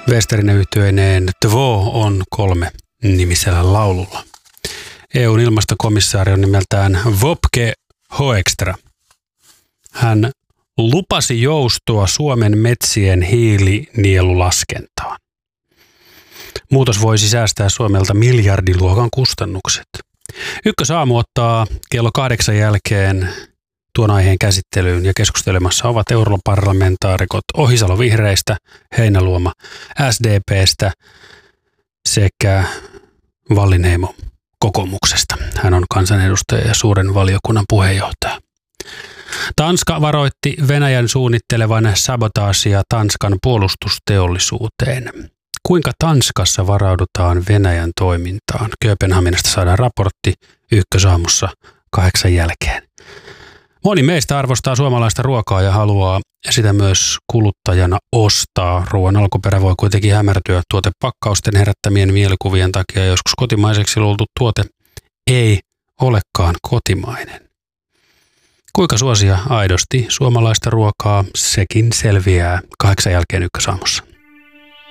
Westerinen yhtyeineen Tvo on 3 nimisellä laululla. EU:n ilmastokomissaari on nimeltään Wopke Hoekstra. Hän lupasi joustoa Suomen metsien hiilinielulaskentaan. Muutos voisi säästää Suomelta miljardiluokan kustannukset. Ykkösaamu ottaa kello 8 jälkeen tuon aiheen käsittelyyn ja keskustelemassa ovat europarlamentaarikot Ohisalo Vihreistä, Heinäluoma SDP:stä sekä Wallinheimo kokoomuksesta. Hän on kansanedustaja ja suuren valiokunnan puheenjohtaja. Tanska varoitti Venäjän suunnittelevan sabotaasia Tanskan puolustusteollisuuteen. Kuinka Tanskassa varaudutaan Venäjän toimintaan? Kööpenhaminasta saadaan raportti Ykkösaamussa 8 jälkeen. Moni meistä arvostaa suomalaista ruokaa ja haluaa sitä myös kuluttajana ostaa. Ruoan alkuperä voi kuitenkin hämärtyä tuotepakkausten herättämien mielikuvien takia. Joskus kotimaiseksi luultu tuote ei olekaan kotimainen. Kuinka suosia aidosti suomalaista ruokaa, sekin selviää 8 jälkeen Ykkösaamussa.